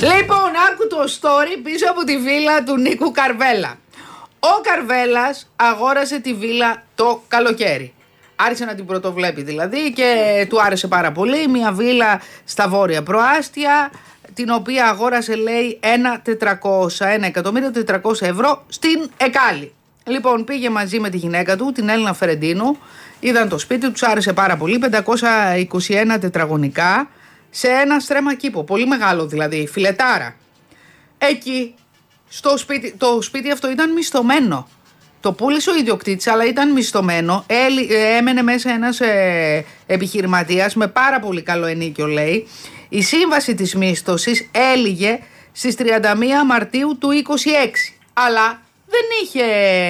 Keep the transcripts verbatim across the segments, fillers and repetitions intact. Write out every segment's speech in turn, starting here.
Λοιπόν, άκου το story πίσω από τη βίλα του Νίκου Καρβέλα. Ο Καρβέλας αγόρασε τη βίλα το καλοκαίρι. Άρχισε να την πρωτοβλέπει δηλαδή και του άρεσε πάρα πολύ. Μια βίλα στα βόρεια προάστια, την οποία αγόρασε, λέει, ένα εκατομμύριο τετρακόσια ευρώ στην Εκάλη. Λοιπόν, πήγε μαζί με τη γυναίκα του, την Έλληνα Φερεντίνου, είδαν το σπίτι, τους άρεσε πάρα πολύ, πεντακόσια είκοσι ένα τετραγωνικά, σε ένα στρέμμα κήπο, πολύ μεγάλο δηλαδή, φιλετάρα. Εκεί, στο σπίτι, το σπίτι αυτό ήταν μισθωμένο. Το πούλησε ο ιδιοκτήτης, αλλά ήταν μισθωμένο. Έμενε μέσα ένας ε, επιχειρηματίας με πάρα πολύ καλό ενίκιο, λέει. Η σύμβαση της μίσθωσης έλυγε στις τριάντα μία Μαρτίου του είκοσι έξι. Αλλά δεν είχε,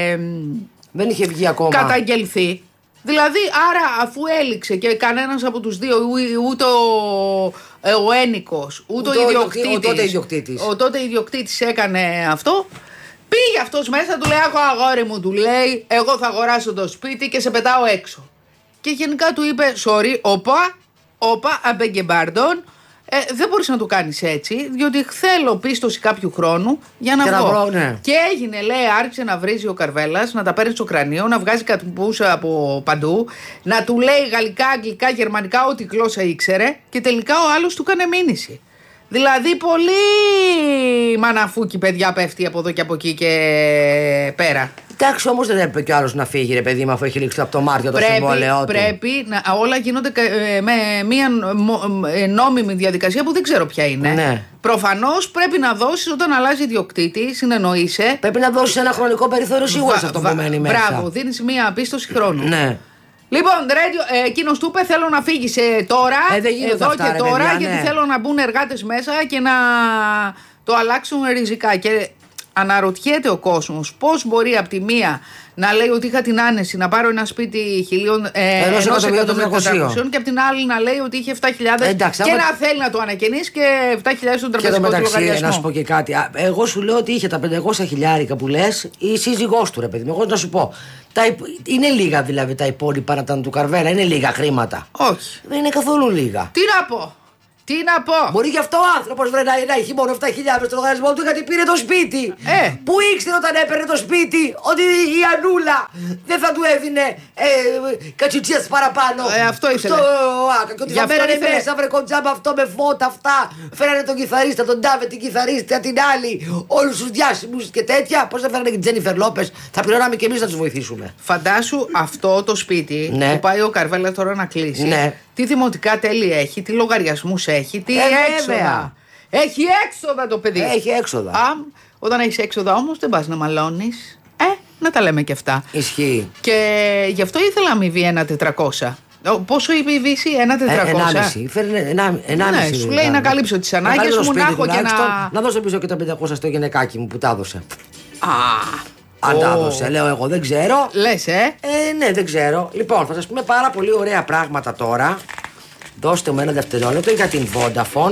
δεν είχε βγει ακόμα. καταγγελθεί. Δηλαδή, άρα αφού έληξε και κανένας από τους δύο, ούτε ο, ο ένικος, ούτε, ούτε ο, ιδιοκτήτης, ο τότε ιδιοκτήτης, ο τότε ιδιοκτήτης έκανε αυτό, πήγε αυτός μέσα, του λέει, άκου αγόρι μου, του λέει, εγώ θα αγοράσω το σπίτι και σε πετάω έξω. Και γενικά του είπε, sorry, όπα, όπα, abeg pardon, ε, δεν μπορείς να το κάνεις έτσι, διότι θέλω πίστοση κάποιου χρόνου για να και βγω. Να βρω, ναι. Και έγινε, λέει, άρχισε να βρίζει ο Καρβέλας, να τα παίρνει στο κρανίο, να βγάζει κατουπούς από παντού, να του λέει γαλλικά, αγγλικά, γερμανικά, ό,τι γλώσσα ήξερε, και τελικά ο άλλος του έκανε μήνυση. Δηλαδή πολύ μαναφούκι, παιδιά, πέφτει από εδώ και από εκεί και πέρα. Εντάξει, όμως δεν έπρεπε κι ο άλλος να φύγει, ρε παιδί μου, αφού έχει λήξει από το Μάρτιο το συμβόλαιό του. Πρέπει να, όλα γίνονται με μια νόμιμη διαδικασία που δεν ξέρω ποια είναι. Ναι. Προφανώς πρέπει να δώσεις, όταν αλλάζει ιδιοκτήτη, συνεννοείσαι. Πρέπει να δώσεις ένα χρονικό περιθώριο σίγουρα σε αυτό που μένει μέσα. Μπράβο, δίνεις μια πίστοση χρόνου. Ναι. Λοιπόν, radio, εκείνος του είπε, θέλω να φύγεις ε, τώρα, ε, εδώ αυτά, και ρε, τώρα, παιδιά, γιατί ναι. θέλω να μπουν εργάτες μέσα και να το αλλάξουν ριζικά. Και αναρωτιέται ο κόσμος πώς μπορεί από τη μία να λέει ότι είχα την άνεση να πάρω ένα σπίτι χιλίων, ε, ενός εκατομμυρίων και από την άλλη να λέει ότι είχε επτά χιλιάδες Εντάξει, και άμα... να θέλει να το ανακαινήσει και επτά χιλιάδες στον τραπεζικό του λογαριασμό. Να σου πω και κάτι. Εγώ σου λέω ότι είχε τα πεντακόσια χιλιάρικα που λες η σύζυγός του, ρε παιδί μου. Εγώ να σου πω. Τα υπ... Είναι λίγα δηλαδή τα υπόλοιπα να ήταν του Καρβέλα, είναι λίγα χρήματα. Όχι. Δεν είναι καθόλου λίγα. Τι να πω. Τι να πω. Μπορεί γι' αυτό ο άνθρωπος να, να έχει μόνο επτά χιλιάδες στο λογαριασμό του γιατί πήρε το σπίτι. Ε. Που ήξερε όταν έπαιρνε το σπίτι ότι η Ανούλα δεν θα του έδινε ε, κατσουτσίες παραπάνω. Ε, αυτό ήθελε. Στο άκα. Και ότι θα μένανε μέσα, βρε κοντζάμπα αυτό με φώτα αυτά. Φέρανε τον κιθαρίστα, τον Ντάβε, την κιθαρίστα, την άλλη. Όλους τους διάσημους και τέτοια. Πώς δεν φέρανε και την Τζένιφερ Λόπες. Θα πληρώναμε και εμείς να τους βοηθήσουμε. Φαντάσου αυτό το σπίτι, ναι, που πάει ο Καρβέλα τώρα να κλείσει. Ναι. Τι δημοτικά τέλη έχει, τι λογαριασμούς έχει, τι ε, έξοδα. Βέβαια. Έχει έξοδα το παιδί. Έχει έξοδα. Α, όταν έχεις έξοδα όμως δεν πας να μαλώνεις. Ε, να τα λέμε και αυτά. Ισχύει. Και γι' αυτό ήθελα αμοιβή ένα τετρακόσια. Πόσο είπε η Βύση, ένα τετρακόσια. ενάμιση. Φέρνει ενάμιση. Ναι, σου λέει να καλύψω τις ανάγκες μου, να έχω και να. Να δώσω πίσω και τα πεντακόσια στο γυναικάκι μου που τα έδωσε. Α. Αν τα έδωσε, λέω εγώ, δεν ξέρω. Λες, ε. Ε, ναι, δεν ξέρω. Λοιπόν, θα σας πούμε πάρα πολύ ωραία πράγματα τώρα. Δώστε μου ένα δευτερόλεπτο για την Vodafone.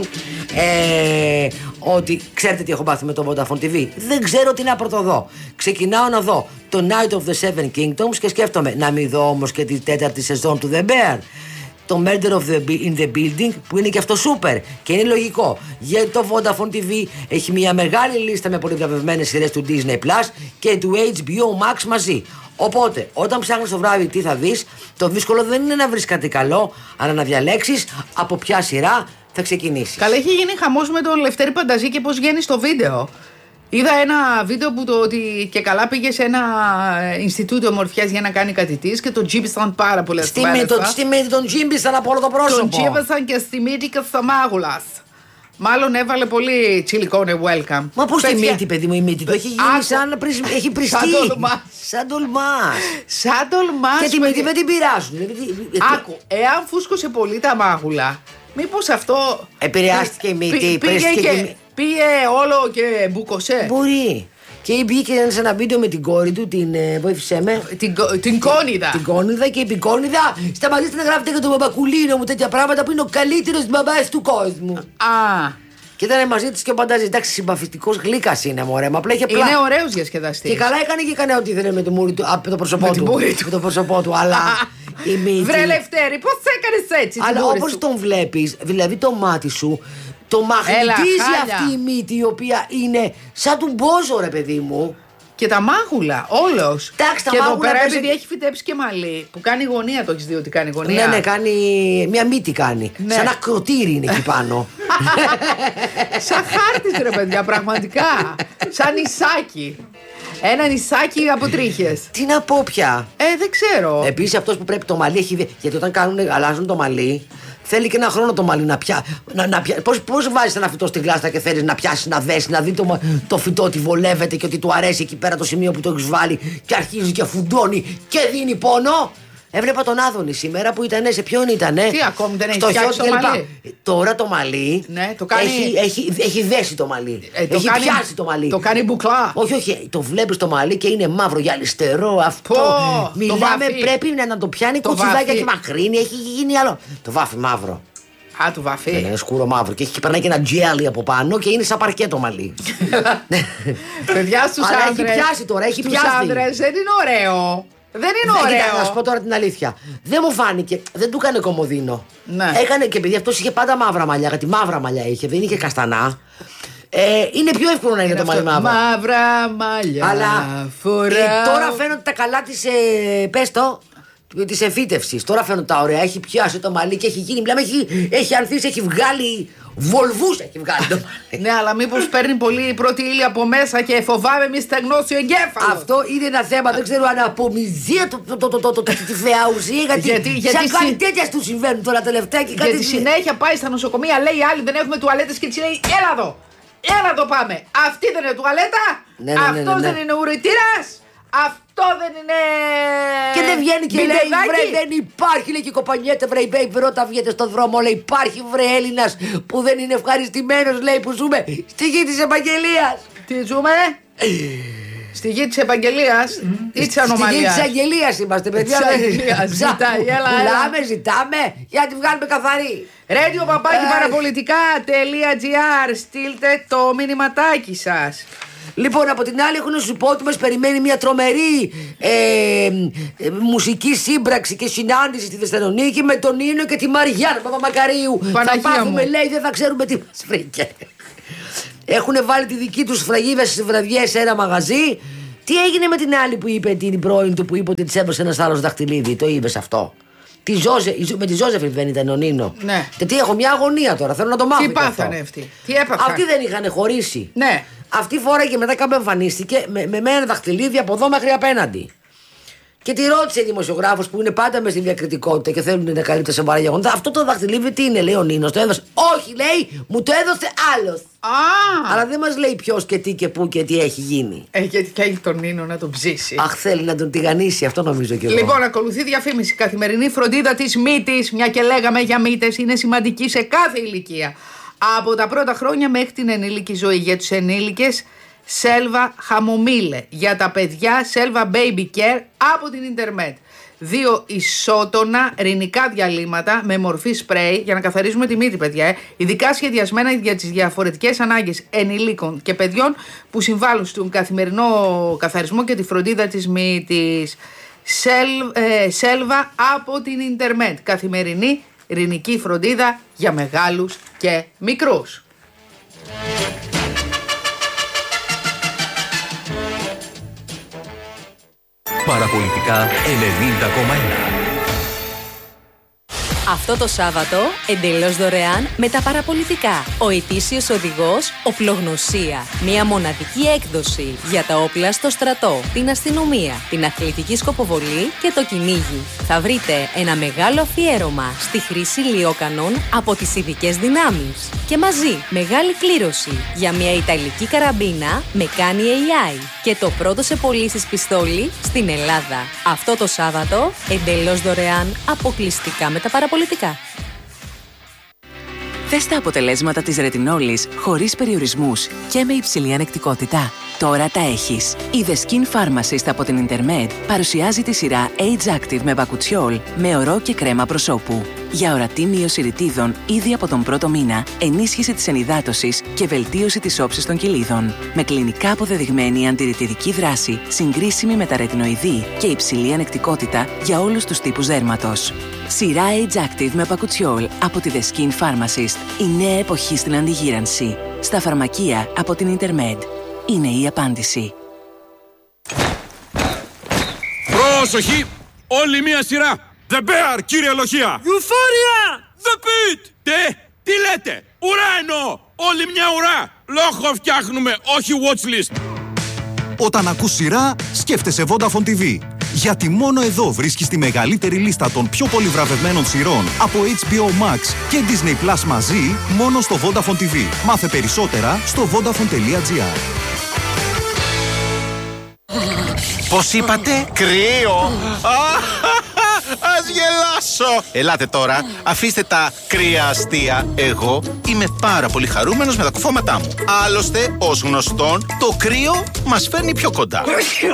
Ε, ότι ξέρετε τι έχω πάθει με το Vodafone τι βι. Δεν ξέρω τι να πρωτοδώ. Ξεκινάω να δω το Night of the Seven Kingdoms και σκέφτομαι να μην δω όμως και τη τέταρτη σεζόν του The Bear. Το Murder of the, in the Building που είναι και αυτό σούπερ και είναι λογικό γιατί το Vodafone τι βι έχει μια μεγάλη λίστα με πολυβραβευμένες σειρές του Disney Plus και του έιτς μπι ο Max μαζί. Οπότε, όταν ψάχνεις το βράδυ τι θα δεις, το δύσκολο δεν είναι να βρεις κάτι καλό, αλλά να διαλέξεις από ποια σειρά θα ξεκινήσεις. Καλά, έχει γίνει χαμός με τον Λευτέρη Πανταζή και πώς βγαίνει στο βίντεο. Είδα ένα βίντεο που το ότι και καλά πήγε σε ένα Ινστιτούτο Ομορφιάς για να κάνει κάτι της και τον τζίμπησαν πάρα πολλές φορές. Στη μύτη τον τζίμπησαν από όλο το πρόσωπο. Τον τζίμπησαν και στη μύτη και στα μάγουλας. Μάλλον έβαλε πολύ τσιλικόνε welcome. Μα πώς τη μύτη, παιδί μου, η μύτη του έχει γίνει σαν πρις, έχει πριστεί. Σαν τολμάς. Σαν τολμάς. Σαν τολμάς. Και τη μύτη δεν την πειράζουν. Άκου, εάν φούσκωσε πολύ τα μάγουλα, μήπως αυτό. Επηρεάστηκε η μύτη. Πήγε και πήγε όλο και μπουκοσέ. Μπορεί. Και μπήκε σε ένα βίντεο με την κόρη του, την ε, βοήθησέ με. Την, την Κόνιδα. Την Κόνιδα και είπε: Κόνιδα, σταματήστε να γράφετε για τον μπαμπακουλίνο μου τέτοια πράγματα που είναι ο καλύτερος μπαμπάς του κόσμου. Α. Και ήταν μαζί τη και ο Πανταζή. Εντάξει, συμπαθητικός γλύκας είναι, μωρέ. Μα απλά είχε πλά. Είναι ωραίος διασκεδαστής. Και καλά έκανε και έκανε ό,τι ήθελε με το, μούρι του, α, με το πρόσωπό με του. του. Με το πρόσωπό του. Αλλά η μύτη. Βρε Λευτέρη, πώς έκανες έτσι? Αλλά όπως τον βλέπεις, δηλαδή το μάτι σου το μαγνητίζει αυτή η μύτη, η οποία είναι σαν του Μπόζο, ρε παιδί μου. Και τα μάγουλα, όλος. Εντάξει, τα και μάγουλα. εδώ πέρα, πες... επειδή έχει φυτέψει και μαλλί, που κάνει γωνία, το έχεις δει ότι κάνει γωνία? Ναι, ναι, κάνει. Μια μύτη κάνει. Ναι. Σαν ένα κροτήρι είναι εκεί πάνω. Σαν χάρτης, ρε παιδιά, πραγματικά. Σαν νησάκι. Ένα νησάκι από τρίχες. Τι να πω πια. Ε, δεν ξέρω. Επίσης αυτός που πρέπει το μαλλί έχει. Γιατί όταν κάνουν, αλλάζουν το μαλλί, θέλει και ένα χρόνο το μαλλί να πιάσει. Να, να πια... Πώς, πώς βάζεις ένα φυτό στη γλάστα και θέλεις να πιάσει, να δέσει, να δει το, το φυτό ότι βολεύεται και ότι του αρέσει εκεί πέρα το σημείο που το έχεις βάλει και αρχίζει και φουντώνει και δίνει πόνο. Έβλεπα τον Άδωνη σήμερα που ήταν, σε ποιον ήτανε? Τι ακόμη δεν έχει φτιάξει το μαλλί? Τώρα το μαλλί ναι, το κάνει... έχει, έχει, έχει δέσει το μαλλί. Ε, το έχει κάνει... πιάσει το μαλλί. Το κάνει μπουκλά. Όχι, όχι. Το βλέπεις το μαλλί και είναι μαύρο, γυαλιστερό αυτό. Πω, μιλάμε, το πρέπει να, να το πιάνει κουτσιδάκια και μακρύνει. Έχει γίνει άλλο. Το βάφει μαύρο. Α, του βαφή. Ναι, είναι σκούρο μαύρο. Και έχει περνάει και ένα τζέλι από πάνω και είναι σαν παρκέτο μαλλί. Παιδιά, στους αλλά άντρες. Έχει πιάσει τώρα, έχει στους πιάσει. Στους άντρες δεν είναι ωραίο. Δεν είναι δεν, ωραίο. Κοίτα, να σου πω τώρα την αλήθεια. Δεν μου φάνηκε, δεν του έκανε κομμωδίνο. Ναι. Έκανε και επειδή αυτό είχε πάντα μαύρα μαλλιά, γιατί μαύρα μαλλιά είχε, δεν είχε καστανά. Ε, είναι πιο εύκολο να είναι, είναι το μαλλί μαύρο. Μαύρα μαλλιά. Αλλά φορά... ε, τώρα φαίνονται τα καλά τη. Ε, πες το. Τη εφύτευση. Τώρα φαίνονται τα ωραία. Έχει πιάσει το μαλλί και έχει γίνει. Μιλάμε, έχει, έχει ανθίσει, έχει βγάλει. Βολβούς έχει βγάλει το μαλλί. Ναι, αλλά μήπως παίρνει πολύ πρώτη ύλη από μέσα και φοβάμαι μη στεγνώσει ο εγκέφαλος. Αυτό είναι ένα θέμα. Δεν ξέρω αν απομυζία τη φαιά ουσία. Γιατί σαν κάτι τέτοια του συμβαίνουν τώρα τελευταία. Γιατί συνέχεια πάει στα νοσοκομεία, λέει άλλη δεν έχουμε τουαλέτες και της λέει έλα εδώ. Έλα εδώ πάμε. Αυτή δεν είναι τουαλέτα. Αυτός δεν είναι ουρητήρας. Αυτό δεν είναι. Και δεν βγαίνει και λέει βρε, δεν υπάρχει, λέει και κοπανιέται βρε, είπε βρε, όταν βγαίνετε στον δρόμο, λέει υπάρχει βρε Έλληνας που δεν είναι ευχαριστημένος, λέει, που ζούμε στη γη της Επαγγελίας. Τι ζούμε? Στη γη της Επαγγελίας ή της Ανομαλίας? Στη γη της Αγγελίας είμαστε, παιδιά. Πουλάμε, ζητάμε για να τη βγάλουμε καθαρή. Radio παπάκι παραπολιτικά.gr. Στείλτε το μηνυματάκι σας. Λοιπόν, από την άλλη έχω να σου πω ότι μας περιμένει μια τρομερή ε, ε, μουσική σύμπραξη και συνάντηση στη Θεσσαλονίκη με τον Νίνο και τη Μαριάννα Παπαμακαρίου. Θα πάθουμε, λέει, δεν θα ξέρουμε τι μας βρήκε. Έχουν βάλει τη δική τους σφραγίδα στις βραδιές σε ένα μαγαζί. Τι έγινε με την άλλη που είπε, την πρώην του, που είπε ότι της έβασε ένας άλλος δαχτυλίδι? Το είπες αυτό? Τη Ζώζε, με τη Ζώζεφιν δεν ήταν ο Νίνο? Ναι. Και τι, έχω μια αγωνία τώρα, θέλω να το μάθω. Τι πάθανε αυτοί? Τι έπαθαν? Αυτοί δεν είχαν χωρίσει. Ναι. Αυτή φορά και μετά κάπου εμφανίστηκε με, με, με ένα δαχτυλίδι από εδώ μέχρι απέναντι. Και τη ρώτησε η δημοσιογράφος που είναι πάντα με στη διακριτικότητα και θέλουν να καλύπτουν σε παραγεγονότα. Αυτό το δαχτυλίδι τι είναι, λέει ο Νίνος? Το έδωσε? Όχι, λέει, μου το έδωσε άλλος. Α! Αλλά δεν μας λέει ποιος και τι και πού και τι έχει γίνει. Ε, γιατί και έχει τον Νίνο να τον ψήσει. Αχ, θέλει να τον τηγανίσει, αυτό νομίζω και εγώ. Λοιπόν, ακολουθεί διαφήμιση. Καθημερινή φροντίδα της μύτης, μια και λέγαμε για μύτες, είναι σημαντική σε κάθε ηλικία. Από τα πρώτα χρόνια μέχρι την ενήλικη ζωή. Για τους ενήλικες, Σέλβα Χαμομίλε. Για τα παιδιά, Σέλβα Baby Care από την Ιντερνετ. Δύο ισότονα ρινικά διαλύματα με μορφή σπρέι για να καθαρίζουμε τη μύτη, παιδιά. Ε. Ειδικά σχεδιασμένα για τις διαφορετικές ανάγκες ενηλίκων και παιδιών που συμβάλλουν στον καθημερινό καθαρισμό και τη φροντίδα της μύτης. Σέλ, ε, Σέλβα από την Ιντερνετ. Καθημερινή ρινική φροντίδα για μεγάλους και μικρούς. Παραπολιτικά ενενήντα κόμμα ένα. Αυτό το Σάββατο, εντελώς δωρεάν με τα παραπολιτικά. Ο ετήσιος οδηγός Οπλογνωσία. Μια μοναδική έκδοση για τα όπλα στο στρατό, την αστυνομία, την αθλητική σκοποβολή και το κυνήγι. Θα βρείτε ένα μεγάλο αφιέρωμα στη χρήση λιόκανων από τις ειδικές δυνάμεις. Και μαζί μεγάλη κλήρωση για μια ιταλική καραμπίνα με κάνει έι άι και το πρώτο σε πωλήσεις πιστόλι στην Ελλάδα. Αυτό το Σάββατο, εντελώς δωρεάν, αποκλειστικά με τα παραπολιτικά. Θες τα αποτελέσματα της ρετινόλης χωρίς περιορισμούς και με υψηλή ανεκτικότητα? Τώρα τα έχεις. Η The Skin Pharmacist από την Ιντερνετ παρουσιάζει τη σειρά Age Active με μπακουτσιόλ με ορό και κρέμα προσώπου. Για ορατή μείωση ρητίδων ήδη από τον πρώτο μήνα, ενίσχυση της ενυδάτωσης και βελτίωση της όψης των κυλίδων. Με κλινικά αποδεδειγμένη αντιρρητιδική δράση, συγκρίσιμη με τα ρετινοειδή και υψηλή ανεκτικότητα για όλους τους τύπους δέρματος. Σειρά Age Active με πακουτσιόλ από τη The Skin Pharmacist. Η νέα εποχή στην αντιγύρανση. Στα φαρμακεία από την Intermed. Είναι η απάντηση. Πρόσοχη! Όλη μία σειρά! The Bear, κύριε Λοχεία! Euphoria! The Pit! Τι, τι λέτε! Ουρά εννοώ! Όλη μια ουρά! Λόγο φτιάχνουμε, όχι watchlist! Όταν ακούς σειρά, σκέφτεσαι Vodafone τι βι. Γιατί μόνο εδώ βρίσκεις τη μεγαλύτερη λίστα των πιο πολύ βραβευμένων σειρών από έιτς μπι ο Max και Disney Plus μαζί, μόνο στο Vodafone τι βι. Μάθε περισσότερα στο vodafone τελεία gr. Πώς είπατε? Κρύο! Ας γελάσω! Ελάτε τώρα, αφήστε τα κρύα αστεία. Εγώ είμαι πάρα πολύ χαρούμενος με τα κουφώματά μου. Άλλωστε, ως γνωστόν, το κρύο μας φέρνει πιο κοντά.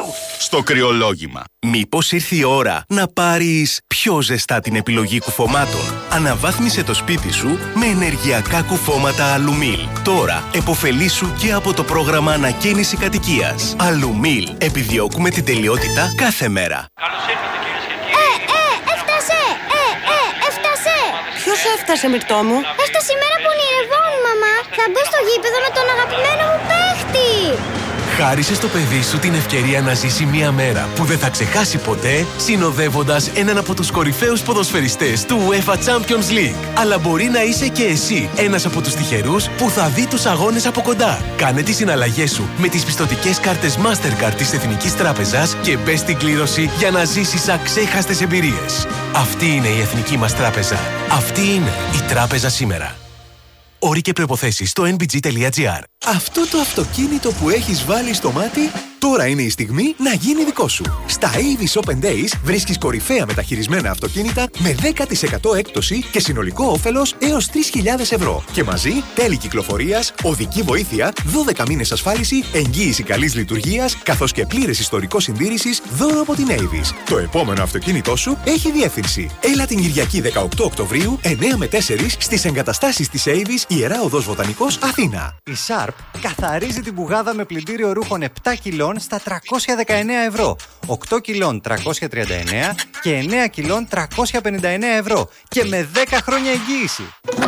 Στο κρυολόγημα. Μήπως ήρθε η ώρα να πάρεις πιο ζεστά την επιλογή κουφωμάτων? Αναβάθμισε το σπίτι σου με ενεργειακά κουφώματα Αλουμίλ. Τώρα, επωφελήσου και από το πρόγραμμα ανακαίνιση κατοικίας. Αλουμίλ. Επιδιώκουμε την τελειότητα κάθε μέρα. Καλώς ήρθατε, κυρίες και κύριοι. Ε, ε, έφτασε! Ε, ε, έφτασε! Ποιος έφτασε, Μυρτώ μου? Έφτασε η μέρα που ονειρευόμουν, μαμά. Θα μπω στο γήπεδο με τον αγαπημένο μου παίχτη. Χάρισε στο παιδί σου την ευκαιρία να ζήσει μια μέρα που δεν θα ξεχάσει ποτέ, συνοδεύοντας έναν από τους κορυφαίους ποδοσφαιριστές του UEFA Champions League. Αλλά μπορεί να είσαι και εσύ ένας από τους τυχερούς που θα δει τους αγώνες από κοντά. Κάνε τις συναλλαγές σου με τις πιστωτικές κάρτες Mastercard της Εθνικής Τράπεζας και μπες στην κλήρωση για να ζήσεις αξέχαστες εμπειρίες. Αυτή είναι η Εθνική μας Τράπεζα. Αυτή είναι η Τράπεζα σήμερα. Όροι και προϋποθέσεις στο εν μπι τζι τελεία τζι άρ. Αυτό το αυτοκίνητο που έχεις βάλει στο μάτι, τώρα είναι η στιγμή να γίνει δικό σου. Στα Avis Open Days βρίσκεις κορυφαία μεταχειρισμένα αυτοκίνητα με δέκα τοις εκατό έκπτωση και συνολικό όφελος έως τρεις χιλιάδες ευρώ. Και μαζί τέλη κυκλοφορίας, οδική βοήθεια, δώδεκα μήνες ασφάλιση, εγγύηση καλής λειτουργίας, καθώς και πλήρες ιστορικό συντήρησης δώρο από την Avis. Το επόμενο αυτοκίνητό σου έχει διεύθυνση. Έλα την Κυριακή δεκαοκτώ Οκτωβρίου, εννέα με τέσσερα στις εγκαταστάσεις της Avis, Ιερά Οδός Βοτανικός, Αθήνα. Η Sharp καθαρίζει την πουγάδα με πλυντήριο ρούχων επτά κιλών στα τριακόσια δεκαεννέα ευρώ, οκτώ κιλών τριακόσια τριάντα εννέα και εννέα κιλών τριακόσια πενήντα εννέα ευρώ και με δέκα χρόνια εγγύηση.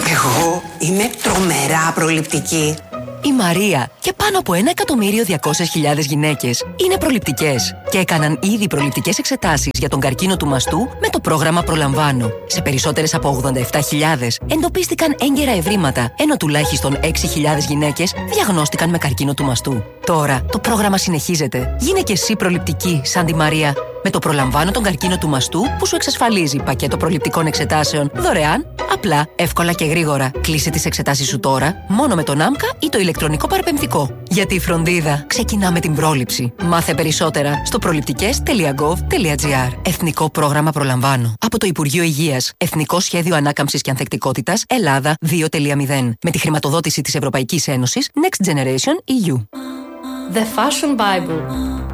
Εγώ είμαι τρομερά προληπτική. Η Μαρία και πάνω από ένα εκατομμύριο διακόσιες χιλιάδες γυναίκες είναι προληπτικές και έκαναν ήδη προληπτικές εξετάσεις για τον καρκίνο του μαστού με το πρόγραμμα Προλαμβάνω. Σε περισσότερες από ογδόντα επτά χιλιάδες εντοπίστηκαν έγκαιρα ευρήματα, ενώ τουλάχιστον έξι χιλιάδες γυναίκες διαγνώστηκαν με καρκίνο του μαστού. Τώρα το πρόγραμμα συνεχίζεται. Γίνε και εσύ προληπτική σαν τη Μαρία. Με το Προλαμβάνω τον καρκίνο του μαστού που σου εξασφαλίζει πακέτο προληπτικών εξετάσεων δωρεάν, απλά, εύκολα και γρήγορα. Κλείσε τις εξετάσεις σου τώρα μόνο με τον ΆΜΚΑ ή το ηλεκτρονικό παραπεμφτικό. Γιατί η φροντίδα ξεκινά με την πρόληψη. Μάθε περισσότερα στο προληπτικές τελεία γκοβ τελεία τζι άρ. Εθνικό πρόγραμμα Προλαμβάνω. Από το Υπουργείο Υγείας. Εθνικό Σχέδιο Ανάκαμψης και Ανθεκτικότητας Ελλάδα δύο κόμμα μηδέν. Με τη χρηματοδότηση της Ευρωπαϊκής Ένωσης Next Generation ι γιου. The Fashion Bible.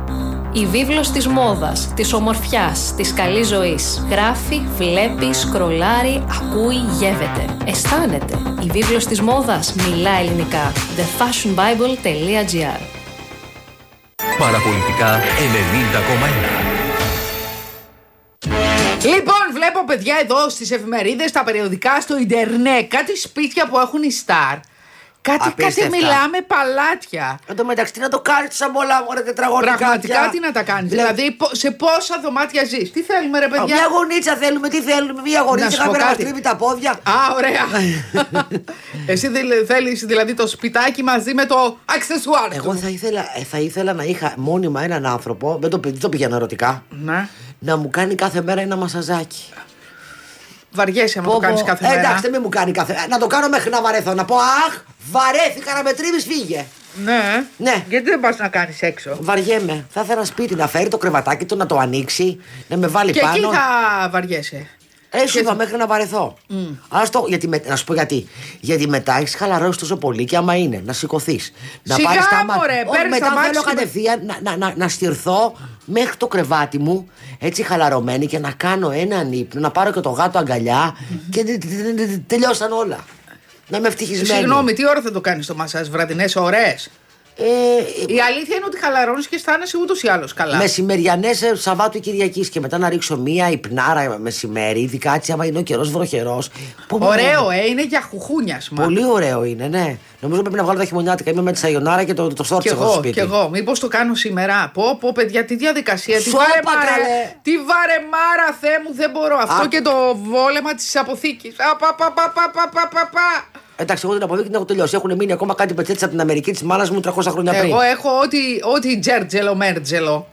Η βίβλος της μόδας, της ομορφιάς, της καλής ζωής. Γράφει, βλέπει, σκρολάρει, ακούει, γεύεται. Αισθάνεται. Η βίβλος της μόδας μιλά ελληνικά. the fashion bible τελεία τζι άρ. Παραπολιτικά ενενήντα κόμμα ένα. Λοιπόν, βλέπω παιδιά εδώ στις εφημερίδες, στα περιοδικά, στο ίντερνετ, κάτι σπίτια που έχουν οι Star. Κάτι, κάτι μιλάμε παλάτια. Εν τω μεταξύ, τι να το κάνεις σαν πολλά μωρέ τετραγωνικά. Πραγματικά τι να τα κάνεις. Δηλαδή, σε πόσα δωμάτια ζεις. Τι θέλουμε, ρε παιδιά. Μια γωνίτσα θέλουμε, τι θέλουμε. Μια γωνίτσα να μας τρίβει τα πόδια. Α, ωραία. Εσύ θέλεις δηλαδή το σπιτάκι μαζί με το αξεσουάρ. Εγώ θα ήθελα, θα ήθελα να είχα μόνιμα έναν άνθρωπο, δεν το, το πήγαινα ερωτικά, να. να μου κάνει κάθε μέρα ένα μασαζάκι. Βαριέσαι να το κάνεις κάθε μέρα. Εντάξει, δεν μου κάνει κάθε μέρα. Να το κάνω μέχρι να βαρεθώ. Να πω αχ, βαρέθηκα να με τρίβεις, φύγε. Ναι. Ναι. Γιατί δεν πας να κάνεις έξω. Βαριέμαι. Θα ήθελα σπίτι να φέρει το κρεβατάκι του, να το ανοίξει, να με βάλει και πάνω. Και εκεί θα βαριέσαι. Έτσι είπα, μέχρι να βαρεθώ. Mm. Άστο, γιατί με, να σου πω γιατί. Γιατί μετά έχει χαλαρώσει τόσο πολύ και άμα είναι να σηκωθεί. Να πάρει τα μάτια. Μετά θέλω κατευθείαν να, να, να, να στυρθώ μέχρι το κρεβάτι μου, έτσι χαλαρωμένη, και να κάνω έναν ύπνο, να πάρω και το γάτο αγκαλιά και τελειώσαν όλα. Να είμαι ευτυχισμένη. Συγγνώμη, τι ώρα θα το κάνεις το μασάζ, βραδινές ώρες? Ε, η αλήθεια είναι ότι χαλαρώνεις και αισθάνεσαι ούτως ή άλλως καλά. Μεσημεριανές Σαββάτου Κυριακής, και μετά να ρίξω μία υπνάρα μεσημέρι, ειδικά έτσι άμα είναι ο καιρός βροχερός. Ωραίο, ε, είναι για χουχούνιασμα. Πολύ ωραίο είναι, ναι. Νομίζω πρέπει να βγάλω τα χειμωνιάτικα. Είμαι με τη Σαγιονάρα και το, το σόρτσο στο σπίτι. Και εγώ, μήπως το κάνω σήμερα. Πω, πω, παιδιά, τι διαδικασία. Τι βαρεμάρα, τι βαρεμάρα, Θεέ μου, δεν μπορώ. Αυτό Α. και το βόλεμα της αποθήκης. Εντάξει, εγώ την αποθήκη την έχω τελειώσει. Έχουν μείνει ακόμα κάτι πετσέτες από την Αμερική της μάνας μου τριακόσια χρόνια πριν. Εγώ έχω ό,τι, ό,τι τζέρτζελο μέρτζελο.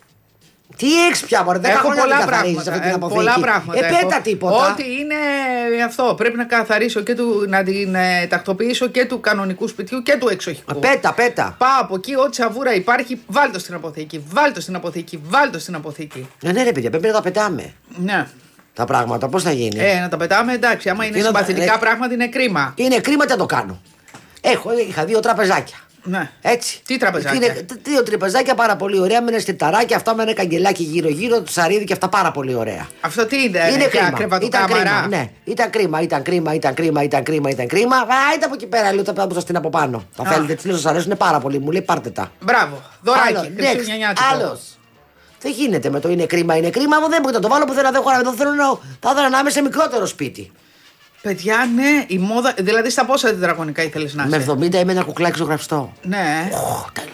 Τι έχεις πια, μωρέ, δέκα χρόνια πολλά δεν καθαρίζεις αυτή την αποθήκη. Πολλά πράγματα. Ε, πέτα τίποτα. Ό,τι είναι αυτό. Πρέπει να καθαρίσω και του, να την ε, τακτοποιήσω και του κανονικού σπιτιού και του εξοχικού. Α, πέτα, πέτα. Πάω από εκεί, ό,τι σαβούρα υπάρχει, βάλτο στην αποθήκη. Βάλτο στην αποθήκη, βάλτο στην αποθήκη. Ε, ναι, ρε παιδιά, πρέπει να τα πετάμε. Ναι. Τα πράγματα, πώς θα γίνει? Ε, να τα πετάμε, εντάξει. Άμα είναι συμπαθητικά ε, πράγματα, είναι κρίμα. Είναι κρίμα, τι θα το κάνω. Έχω, είχα δύο τραπεζάκια. Ναι. Έτσι. Τι τραπεζάκια? Είναι, δύο τραπεζάκια πάρα πολύ ωραία, με ένα στιπταράκι, αυτά με ένα καγκελάκι γύρω-γύρω, το ψαρίδι και αυτά πάρα πολύ ωραία. Αυτό τι είναι, είναι κρίμα. Ήταν κρίμα, ναι. Ήταν κρίμα, ήταν κρίμα, ήταν κρίμα, ήταν κρίμα, ήταν κρίμα. Α, ήταν από εκεί πέρα, λέω τα πράγματα που σας την από πάνω. Τα θέλετε, τι λέω, σας αρέσουν πάρα πολύ, μου λέει πάρτε τα. Μπράβο, δωράκι, χριστουγεννιάτικο. Άλλος. Δεν γίνεται με το είναι κρίμα, είναι κρίμα. Μου δεν μπορεί να το βάλω που θέλω να χώρα. Δεν θέλω να. Θα ήθελα να είμαι σε μικρότερο σπίτι. Παιδιά, ναι, η μόδα. Δηλαδή, στα πόσα τετραγωνικά ήθελες να είσαι? Με εβδομήντα είμαι ένα κουκλάκι ζωγραφιστό. Ναι. Oh, τέλεια.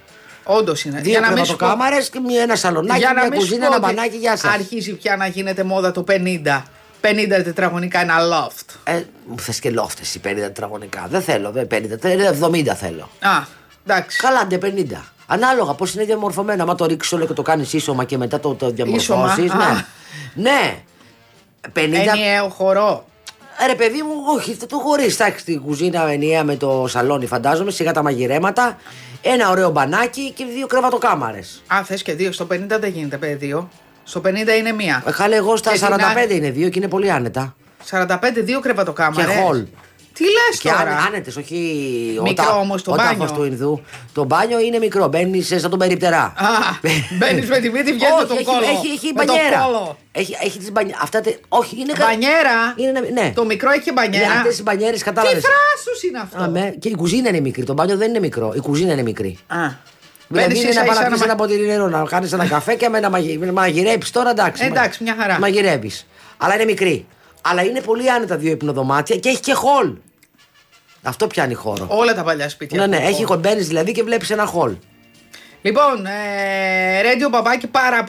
Όντως είναι. Δύο κρεβατοκάμαρες και ένα σαλονάκι, μια κουζίνα, ένα μπανάκι. Γεια σας. Αρχίζει πια να γίνεται μόδα το πενήντα. πενήντα τετραγωνικά ένα loft. Ε, μου θες και loft εσύ πενήντα τετραγωνικά. Δεν θέλω, δεν πενήντα, εβδομήντα θέλω. Α, εντάξει. Καλά, ντε πενήντα. Ανάλογα πώς είναι διαμορφωμένα. Άμα το ρίξεις όλο και το κάνεις ίσωμα και μετά το, το διαμορφώσεις. Ναι. Ναι. πενήντα... Ενιαίο χορό. Ρε παιδί μου, όχι, το χωρίς. Εντάξει, την κουζίνα ενιαία με το σαλόνι, φαντάζομαι, σιγά τα μαγειρέματα. Ένα ωραίο μπανάκι και δύο κρεβατοκάμαρες. Α, θες και δύο. Στο πενήντα δεν γίνεται, παιδί, δύο. Στο πενήντα είναι μία. Ε, χάλε, εγώ στα σαράντα πέντε είναι δύο και είναι πολύ άνετα. σαράντα πέντε, δύο κρεβατοκάμαρες. Και χολ. Τι λες και τώρα? Και άνετες, όχι. Μικρό όμως το μπάνιο. Του Ινδού. Το μπάνιο είναι μικρό, μπαίνεις σαν τον περιπτερά. Α, μπαίνεις με τη μύτη, βγαίνεις με τον έχει, κόλο. Έχει, έχει μπανιέρα. Έχει, έχει τις μπανιέ... Αυτά τε... Όχι, είναι μπανιέρα. Είναι, ναι. Το μικρό έχει μπανιέρα. Ναι, αυτές οι μπανιέρες, κατάλαβες. Τι θράσος είναι αυτό? Α, με... Και η κουζίνα είναι μικρή. Το μπάνιο δεν είναι μικρό. Η κουζίνα είναι μικρή. Α. Δηλαδή είναι να πάρει ένα ποτήρι νερό, να κάνει ένα καφέ και να μαγειρέψει τώρα, εντάξει. Εντάξει, μια χαρά. Μαγειρεύει. Αλλά είναι μικρή. Αλλά είναι πολύ άνετα δύο υπνοδωμάτια και έχει και χολ. Αυτό πιάνει χώρο. Όλα τα παλιά σπίτια. Ναι, ναι, έχει χολμπαίνεις δηλαδή και βλέπεις ένα χολ. Λοιπόν, ε, radio μπαμπάκι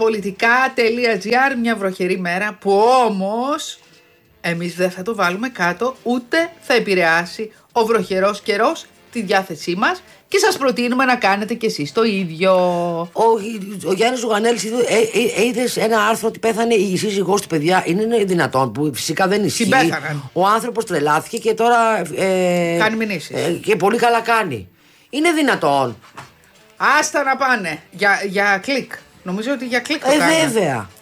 παραπολιτικά.gr, μια βροχερή μέρα που όμως εμείς δεν θα το βάλουμε κάτω, ούτε θα επηρεάσει ο βροχερός καιρός τη διάθεσή μας και σας προτείνουμε να κάνετε κι εσείς το ίδιο. Ο, ο Γιάννης Ζουγανέλης είδε ε, ε, ε, ένα άρθρο ότι πέθανε η σύζυγός του, παιδιά. Είναι δυνατόν, που φυσικά δεν ισχύει. Συμπέθαναν. Ο άνθρωπος τρελάθηκε και τώρα ε, κάνει μηνύσεις ε, και πολύ καλά κάνει. Είναι δυνατόν? Άστα να πάνε για, για κλικ. Νομίζω ότι για κλικ το ε, κάνουν. Βέβαια.